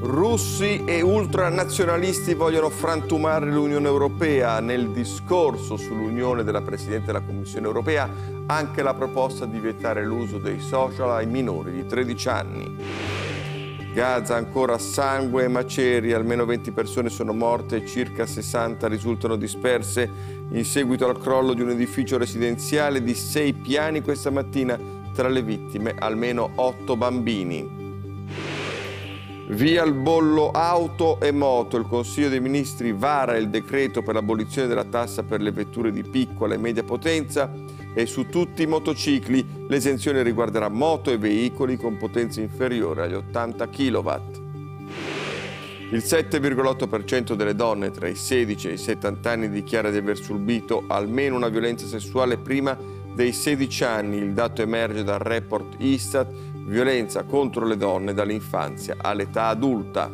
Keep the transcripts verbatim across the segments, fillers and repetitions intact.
Russi e ultranazionalisti vogliono frantumare l'Unione Europea. Nel discorso sull'Unione della Presidente della Commissione Europea anche la proposta di vietare l'uso dei social ai minori di tredici anni. Gaza ancora sangue e macerie, almeno venti persone sono morte e circa sessanta risultano disperse in seguito al crollo di un edificio residenziale di sei piani questa mattina. Tra le vittime almeno otto bambini. Via il bollo auto e moto. Il Consiglio dei Ministri vara il decreto per l'abolizione della tassa per le vetture di piccola e media potenza e su tutti i motocicli. L'esenzione riguarderà moto e veicoli con potenza inferiore agli ottanta chilowatt. Il sette virgola otto per cento delle donne tra i sedici e i settanta anni dichiara di aver subito almeno una violenza sessuale prima dei sedici anni. Il dato emerge dal report Istat, violenza contro le donne dall'infanzia all'età adulta.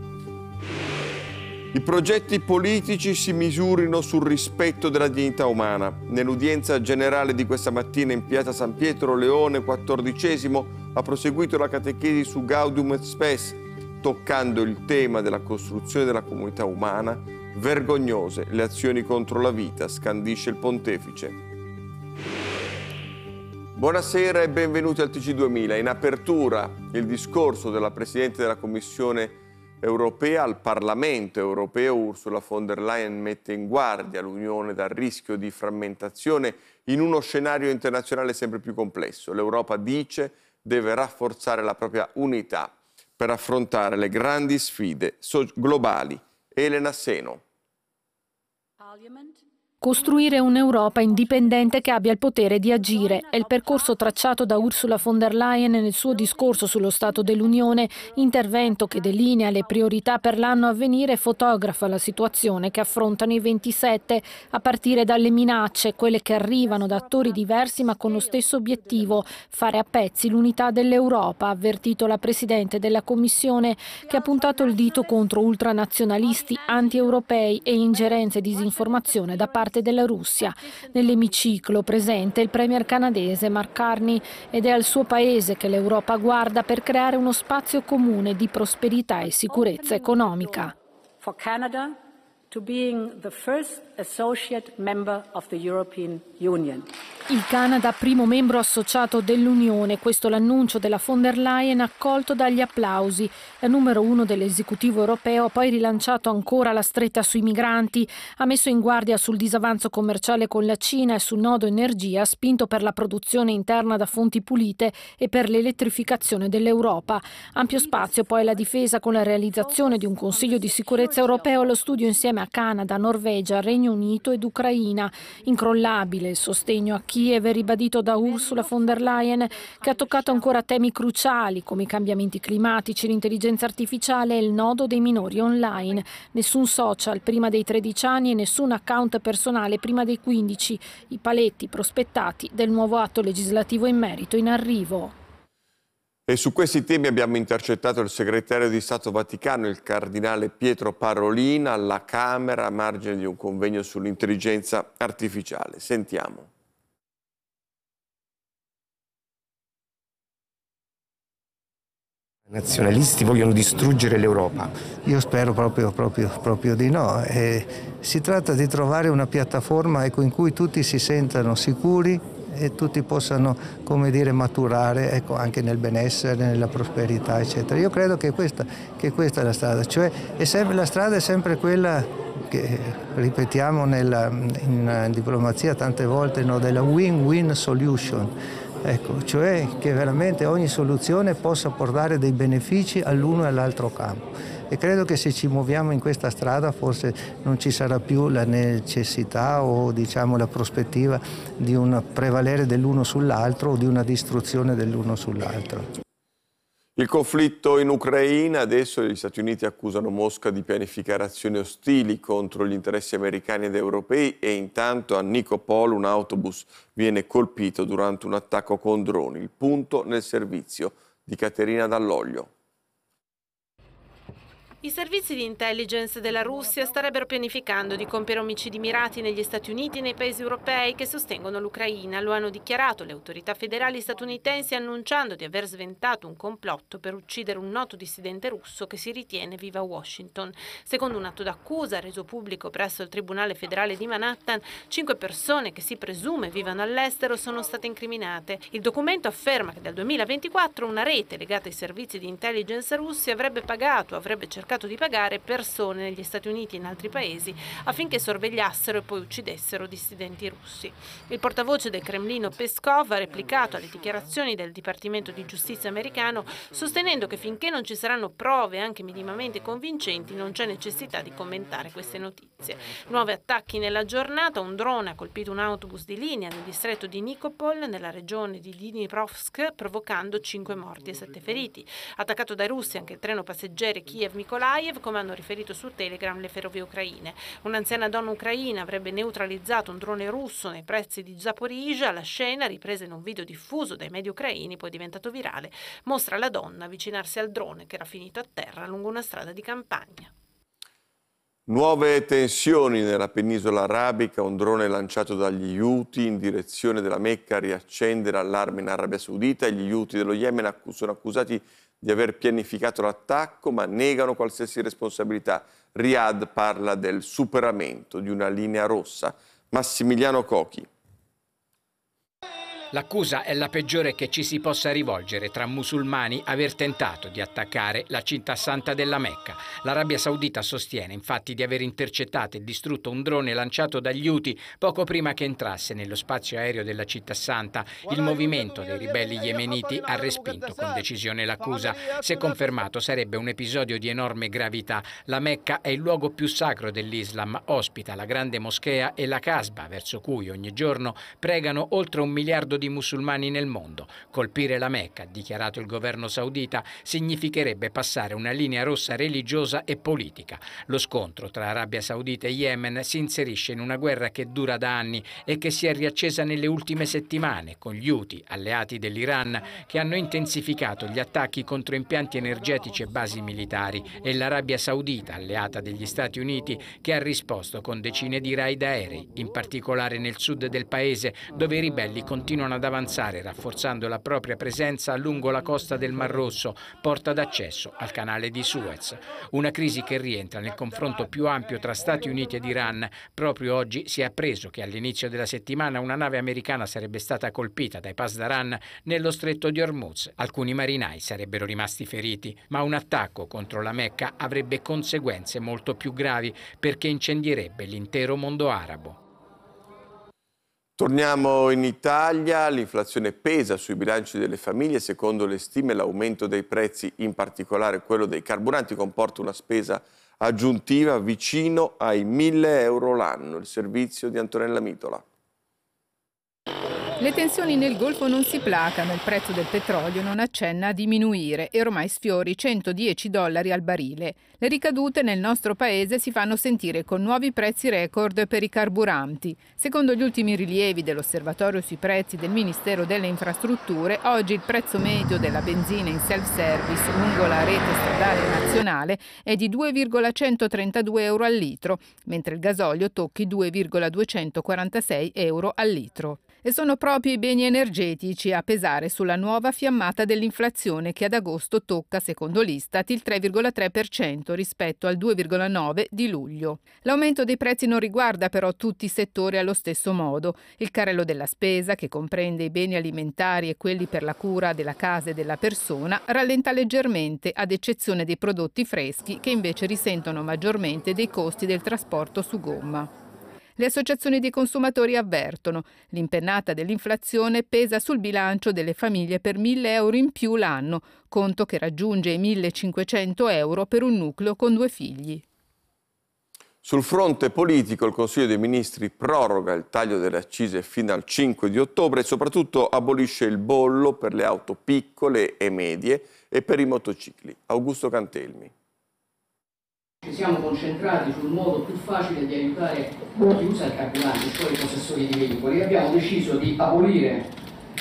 I progetti politici si misurino sul rispetto della dignità umana. Nell'udienza generale di questa mattina in piazza San Pietro, Leone quattordicesimo ha proseguito la catechesi su Gaudium et Spes, toccando il tema della costruzione della comunità umana. Vergognose le azioni contro la vita, scandisce il pontefice. Buonasera e benvenuti al T G duemila. In apertura il discorso della Presidente della Commissione Europea al Parlamento Europeo. Ursula von der Leyen mette in guardia l'Unione dal rischio di frammentazione in uno scenario internazionale sempre più complesso. L'Europa, dice, deve rafforzare la propria unità per affrontare le grandi sfide globali. Elena Seno. Costruire un'Europa indipendente che abbia il potere di agire è il percorso tracciato da Ursula von der Leyen nel suo discorso sullo Stato dell'Unione, intervento che delinea le priorità per l'anno a venire e fotografa la situazione che affrontano i ventisette, a partire dalle minacce, quelle che arrivano da attori diversi ma con lo stesso obiettivo, fare a pezzi l'unità dell'Europa, ha avvertito la Presidente della Commissione, che ha puntato il dito contro ultranazionalisti, anti-europei e ingerenze e disinformazione da parte della Russia. Nell'emiciclo presente il premier canadese Mark Carney, ed è al suo paese che l'Europa guarda per creare uno spazio comune di prosperità e sicurezza economica. For Canada to being the first associate member of the European Union. Il Canada, primo membro associato dell'Unione, questo l'annuncio della von der Leyen accolto dagli applausi. La numero uno dell'esecutivo europeo ha poi rilanciato ancora la stretta sui migranti, ha messo in guardia sul disavanzo commerciale con la Cina e sul nodo energia, ha spinto per la produzione interna da fonti pulite e per l'elettrificazione dell'Europa. Ampio spazio poi alla difesa con la realizzazione di un Consiglio di sicurezza europeo allo studio insieme a Canada, Norvegia, Regno Unito ed Ucraina. Incrollabile il sostegno a Kiev, ribadito da Ursula von der Leyen, che ha toccato ancora temi cruciali come i cambiamenti climatici, l'intelligenza artificiale e il nodo dei minori online. Nessun social prima dei tredici anni e nessun account personale prima dei quindici, i paletti prospettati del nuovo atto legislativo in merito in arrivo. E su questi temi abbiamo intercettato il segretario di Stato Vaticano, il cardinale Pietro Parolin, alla Camera a margine di un convegno sull'intelligenza artificiale. Sentiamo. I nazionalisti vogliono distruggere l'Europa. Io spero proprio, proprio, proprio di no. E si tratta di trovare una piattaforma, ecco, in cui tutti si sentano sicuri e tutti possano, come dire, maturare, ecco, anche nel benessere, nella prosperità, eccetera. Io credo che questa, che questa è la strada, cioè è sempre, la strada è sempre quella che ripetiamo nella, in diplomazia tante volte, no, della win-win solution. Ecco, cioè che veramente ogni soluzione possa portare dei benefici all'uno e all'altro campo. E credo che se ci muoviamo in questa strada forse non ci sarà più la necessità o, diciamo, la prospettiva di un prevalere dell'uno sull'altro o di una distruzione dell'uno sull'altro. Il conflitto in Ucraina, adesso gli Stati Uniti accusano Mosca di pianificare azioni ostili contro gli interessi americani ed europei e intanto a Nikopol un autobus viene colpito durante un attacco con droni. Il punto nel servizio di Caterina Dall'Oglio. I servizi di intelligence della Russia starebbero pianificando di compiere omicidi mirati negli Stati Uniti e nei paesi europei che sostengono l'Ucraina. Lo hanno dichiarato le autorità federali statunitensi, annunciando di aver sventato un complotto per uccidere un noto dissidente russo che si ritiene viva a Washington. Secondo un atto d'accusa reso pubblico presso il Tribunale federale di Manhattan, cinque persone che si presume vivano all'estero sono state incriminate. Il documento afferma che dal duemilaventiquattro una rete legata ai servizi di intelligence russi avrebbe pagato, avrebbe cercato di pagare persone negli Stati Uniti e in altri paesi affinché sorvegliassero e poi uccidessero dissidenti russi. Il portavoce del Cremlino Peskov ha replicato alle dichiarazioni del Dipartimento di Giustizia americano, sostenendo che finché non ci saranno prove anche minimamente convincenti non c'è necessità di commentare queste notizie. Nuovi attacchi nella giornata: un drone ha colpito un autobus di linea nel distretto di Nikopol, nella regione di Dniprovsk, provocando cinque morti e sette feriti. Attaccato dai russi anche il treno passeggeri Kiev-Mykolaiv, come hanno riferito su Telegram le ferrovie ucraine. Un'anziana donna ucraina avrebbe neutralizzato un drone russo nei pressi di Zaporizhzhia. La scena, ripresa in un video diffuso dai media ucraini, poi diventato virale, mostra la donna avvicinarsi al drone che era finito a terra lungo una strada di campagna. Nuove tensioni nella penisola arabica. Un drone lanciato dagli Houthi in direzione della Mecca riaccende l'allarme in Arabia Saudita. Gli Houthi dello Yemen sono accusati di aver pianificato l'attacco, ma negano qualsiasi responsabilità. Riyadh parla del superamento di una linea rossa. Massimiliano Cochi. L'accusa è la peggiore che ci si possa rivolgere tra musulmani aver tentato di attaccare la città santa della Mecca. L'Arabia Saudita sostiene infatti di aver intercettato e distrutto un drone lanciato dagli Houthi poco prima che entrasse nello spazio aereo della città santa. Il movimento dei ribelli yemeniti ha respinto con decisione l'accusa. Se confermato sarebbe un episodio di enorme gravità. La Mecca è il luogo più sacro dell'Islam, ospita la grande moschea e la Casba, verso cui ogni giorno pregano oltre un miliardo di di musulmani nel mondo. Colpire la Mecca, ha dichiarato il governo saudita, significherebbe passare una linea rossa religiosa e politica. Lo scontro tra Arabia Saudita e Yemen si inserisce in una guerra che dura da anni e che si è riaccesa nelle ultime settimane, con gli Houthi, alleati dell'Iran, che hanno intensificato gli attacchi contro impianti energetici e basi militari, e l'Arabia Saudita, alleata degli Stati Uniti, che ha risposto con decine di raid aerei, in particolare nel sud del paese, dove i ribelli continuano ad avanzare, rafforzando la propria presenza lungo la costa del Mar Rosso, porta d'accesso al canale di Suez. Una crisi che rientra nel confronto più ampio tra Stati Uniti ed Iran. Proprio oggi si è appreso che all'inizio della settimana una nave americana sarebbe stata colpita dai Pasdaran nello stretto di Hormuz. Alcuni marinai sarebbero rimasti feriti, ma un attacco contro la Mecca avrebbe conseguenze molto più gravi perché incendierebbe l'intero mondo arabo. Torniamo in Italia. L'inflazione pesa sui bilanci delle famiglie. Secondo le stime, l'aumento dei prezzi, in particolare quello dei carburanti, comporta una spesa aggiuntiva vicino ai mille euro l'anno. Il servizio di Antonella Mitola. Le tensioni nel Golfo non si placano, il prezzo del petrolio non accenna a diminuire e ormai sfiora i centodieci dollari al barile. Le ricadute nel nostro paese si fanno sentire con nuovi prezzi record per i carburanti. Secondo gli ultimi rilievi dell'Osservatorio sui prezzi del Ministero delle Infrastrutture, oggi il prezzo medio della benzina in self-service lungo la rete stradale nazionale è di due virgola centotrentadue euro al litro, mentre il gasolio tocca i due virgola duecentoquarantasei euro al litro. E sono proprio i beni energetici a pesare sulla nuova fiammata dell'inflazione che ad agosto tocca, secondo l'Istat, il tre virgola tre per cento rispetto al due virgola nove per cento di luglio. L'aumento dei prezzi non riguarda però tutti i settori allo stesso modo. Il carrello della spesa, che comprende i beni alimentari e quelli per la cura della casa e della persona, rallenta leggermente, ad eccezione dei prodotti freschi che invece risentono maggiormente dei costi del trasporto su gomma. Le associazioni dei consumatori avvertono: l'impennata dell'inflazione pesa sul bilancio delle famiglie per mille euro in più l'anno, conto che raggiunge i millecinquecento euro per un nucleo con due figli. Sul fronte politico, il Consiglio dei Ministri proroga il taglio delle accise fino al cinque di ottobre e soprattutto abolisce il bollo per le auto piccole e medie e per i motocicli. Augusto Cantelmi. Ci siamo concentrati sul modo più facile di aiutare chi usa il carburante, cioè i possessori di veicoli, e abbiamo deciso di abolire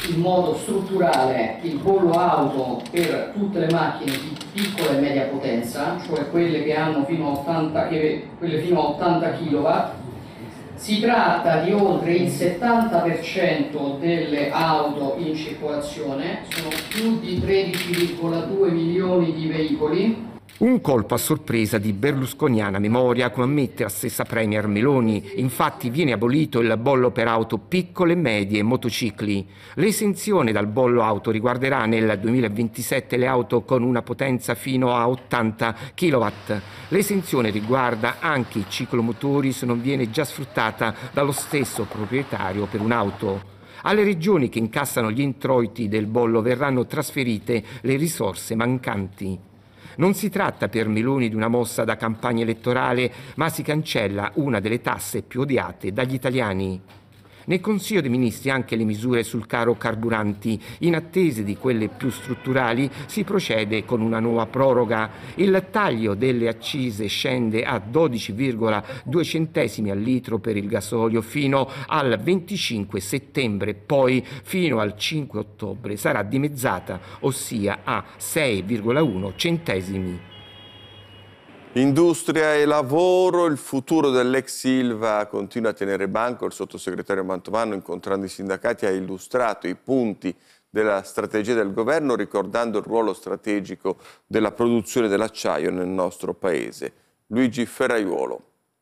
in modo strutturale il bollo auto per tutte le macchine di piccola e media potenza, cioè quelle che hanno fino a ottanta, che, quelle fino a ottanta chilowatt. Si tratta di oltre il settanta per cento delle auto in circolazione, sono più di tredici virgola due milioni di veicoli. Un colpo a sorpresa di berlusconiana memoria, come ammette la stessa Premier Meloni. Infatti viene abolito il bollo per auto piccole, medie e motocicli. L'esenzione dal bollo auto riguarderà nel duemilaventisette le auto con una potenza fino a ottanta chilowatt. L'esenzione riguarda anche i ciclomotori se non viene già sfruttata dallo stesso proprietario per un'auto. Alle regioni che incassano gli introiti del bollo verranno trasferite le risorse mancanti. Non si tratta per Meloni di una mossa da campagna elettorale, ma si cancella una delle tasse più odiate dagli italiani. Nel Consiglio dei Ministri anche le misure sul caro carburanti. In attesa di quelle più strutturali si procede con una nuova proroga. Il taglio delle accise scende a dodici virgola due centesimi al litro per il gasolio fino al venticinque settembre, poi fino al cinque ottobre sarà dimezzata, ossia a sei virgola uno centesimi. Industria e lavoro, il futuro dell'ex Ilva continua a tenere banco. Il sottosegretario Mantovano, incontrando i sindacati, ha illustrato i punti della strategia del governo, ricordando il ruolo strategico della produzione dell'acciaio nel nostro paese. Luigi Ferraiuolo.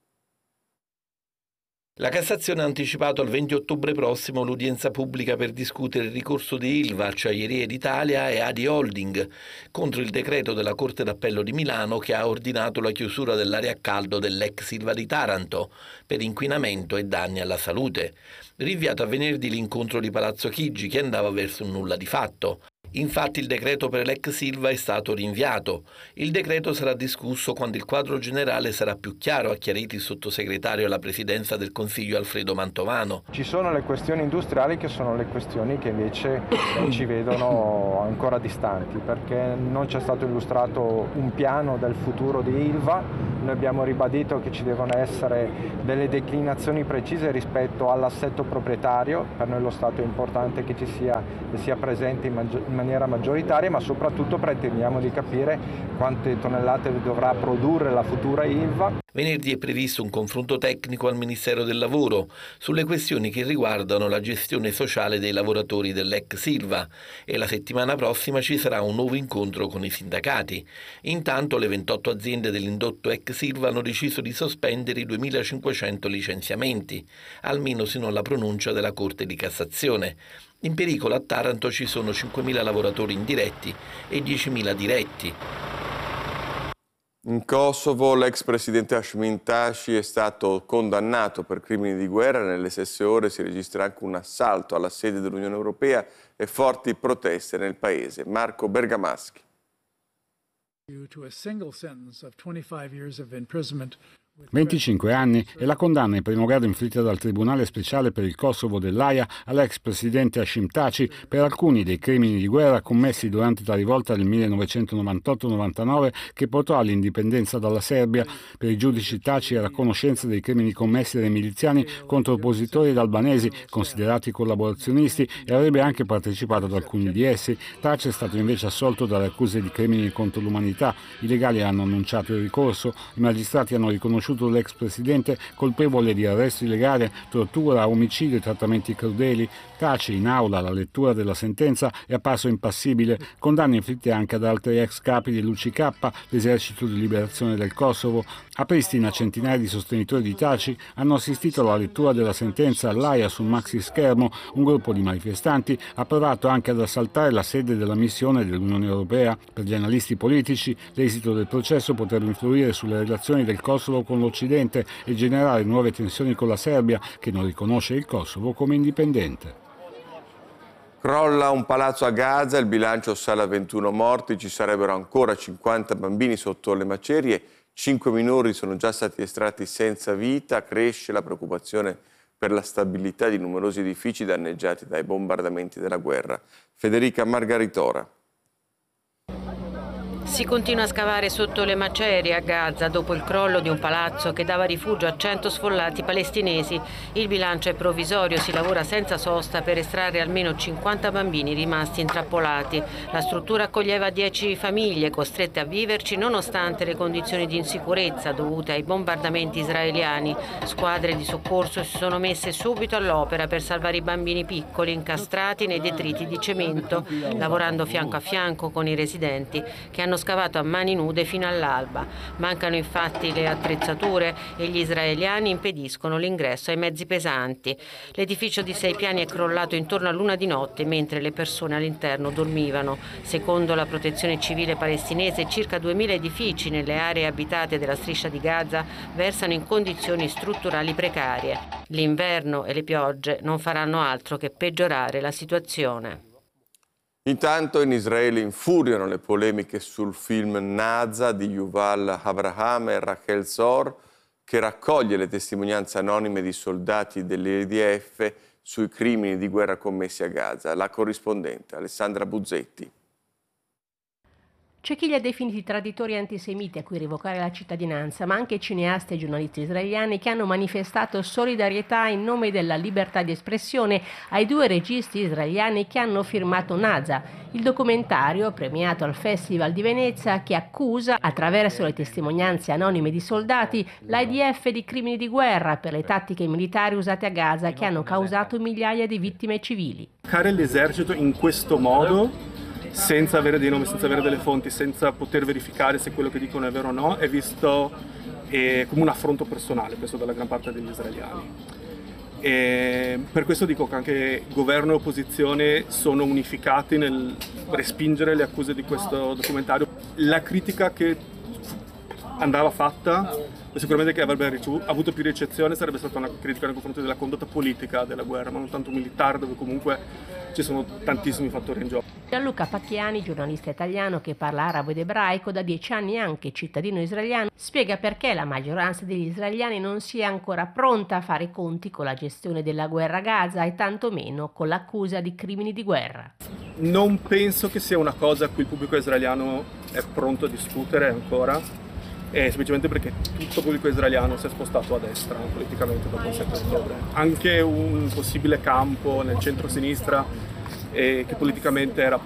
La Cassazione ha anticipato al venti ottobre prossimo l'udienza pubblica per discutere il ricorso di Ilva, Acciaierie d'Italia e Adi Holding contro il decreto della Corte d'Appello di Milano che ha ordinato la chiusura dell'area a caldo dell'ex Ilva di Taranto per inquinamento e danni alla salute. Rinviato a venerdì l'incontro di Palazzo Chigi che andava verso un nulla di fatto. Infatti il decreto per l'ex Ilva è stato rinviato. Il decreto sarà discusso quando il quadro generale sarà più chiaro, ha chiarito il sottosegretario alla Presidenza del Consiglio Alfredo Mantovano. Ci sono le questioni industriali che sono le questioni che invece ci vedono ancora distanti, perché non c'è stato illustrato un piano del futuro di Ilva. Noi abbiamo ribadito che ci devono essere delle declinazioni precise rispetto all'assetto proprietario. Per noi lo Stato è importante che ci sia, che sia presente in, maggior, in maniera maggioritaria, ma soprattutto pretendiamo di capire quante tonnellate dovrà produrre la futura Ilva. Venerdì è previsto un confronto tecnico al Ministero del Lavoro sulle questioni che riguardano la gestione sociale dei lavoratori dell'ex Ilva e la settimana prossima ci sarà un nuovo incontro con i sindacati. Intanto le ventotto aziende dell'indotto ex Ilva hanno deciso di sospendere i duemilacinquecento licenziamenti, almeno sino alla pronuncia della Corte di Cassazione. In pericolo a Taranto ci sono cinquemila lavoratori indiretti e diecimila diretti. In Kosovo l'ex presidente Hashim Thaçi è stato condannato per crimini di guerra. Nelle stesse ore si registra anche un assalto alla sede dell'Unione Europea e forti proteste nel paese. Marco Bergamaschi. venticinque anni è la condanna in primo grado inflitta dal Tribunale Speciale per il Kosovo dell'Aia all'ex presidente Hashim Thaçi per alcuni dei crimini di guerra commessi durante la rivolta del millenovecentonovantotto novantanove che portò all'indipendenza dalla Serbia. Per i giudici Thaçi era a conoscenza dei crimini commessi dai miliziani contro oppositori ed albanesi considerati collaborazionisti e avrebbe anche partecipato ad alcuni di essi. Thaçi è stato invece assolto dalle accuse di crimini contro l'umanità. I legali hanno annunciato il ricorso, i magistrati hanno riconosciuto l'ex presidente colpevole di arresto illegale, tortura, omicidio e trattamenti crudeli. Thaçi, in aula alla lettura della sentenza, è apparso impassibile. Condanne inflitte anche ad altri ex capi dell'U C K, l'esercito di liberazione del Kosovo. A Pristina centinaia di sostenitori di Thaçi hanno assistito alla lettura della sentenza all'Aia sul maxi schermo. Un gruppo di manifestanti ha provato anche ad assaltare la sede della missione dell'Unione Europea. Per gli analisti politici l'esito del processo potrebbe influire sulle relazioni del Kosovo con l'Occidente e generare nuove tensioni con la Serbia, che non riconosce il Kosovo come indipendente. Crolla un palazzo a Gaza, il bilancio sale a ventuno morti, ci sarebbero ancora cinquanta bambini sotto le macerie, cinque minori sono già stati estratti senza vita, cresce la preoccupazione per la stabilità di numerosi edifici danneggiati dai bombardamenti della guerra. Federica Margaritora. Si continua a scavare sotto le macerie a Gaza dopo il crollo di un palazzo che dava rifugio a cento sfollati palestinesi. Il bilancio è provvisorio, si lavora senza sosta per estrarre almeno cinquanta bambini rimasti intrappolati. La struttura accoglieva dieci famiglie costrette a viverci nonostante le condizioni di insicurezza dovute ai bombardamenti israeliani. Squadre di soccorso si sono messe subito all'opera per salvare i bambini piccoli incastrati nei detriti di cemento, lavorando fianco a fianco con i residenti che hanno scavato a mani nude fino all'alba. Mancano infatti le attrezzature e gli israeliani impediscono l'ingresso ai mezzi pesanti. L'edificio di sei piani è crollato intorno a l'una di notte mentre le persone all'interno dormivano. Secondo la protezione civile palestinese, circa duemila edifici nelle aree abitate della striscia di Gaza versano in condizioni strutturali precarie. L'inverno e le piogge non faranno altro che peggiorare la situazione. Intanto in Israele infuriano le polemiche sul film Naza di Yuval Avraham e Rachel Zor, che raccoglie le testimonianze anonime di soldati dell'I D F sui crimini di guerra commessi a Gaza. La corrispondente Alessandra Buzzetti. C'è chi li ha definiti traditori antisemiti a cui revocare la cittadinanza, ma anche cineasti e giornalisti israeliani che hanno manifestato solidarietà in nome della libertà di espressione ai due registi israeliani che hanno firmato Naza, il documentario premiato al Festival di Venezia che accusa, attraverso le testimonianze anonime di soldati, l'I D F di crimini di guerra per le tattiche militari usate a Gaza che hanno causato migliaia di vittime civili. L'esercito in questo modo, senza avere dei nomi, senza avere delle fonti, senza poter verificare se quello che dicono è vero o no, è visto eh, come un affronto personale, penso, dalla gran parte degli israeliani. E per questo dico che anche governo e opposizione sono unificati nel respingere le accuse di questo documentario. La critica che andava fatta, sicuramente che avrebbe ricevuto, avuto più ricezione, sarebbe stata una critica nei confronti della condotta politica della guerra, ma non tanto militare, dove comunque ci sono tantissimi fattori in gioco. Gianluca Pacchiani, giornalista italiano che parla arabo ed ebraico, da dieci anni anche cittadino israeliano, spiega perché la maggioranza degli israeliani non sia ancora pronta a fare i conti con la gestione della guerra a Gaza e tantomeno con l'accusa di crimini di guerra. Non penso che sia una cosa a cui il pubblico israeliano è pronto a discutere ancora. È semplicemente perché tutto il pubblico israeliano si è spostato a destra politicamente dopo il sette ottobre. Anche un possibile campo nel centro-sinistra eh, che politicamente era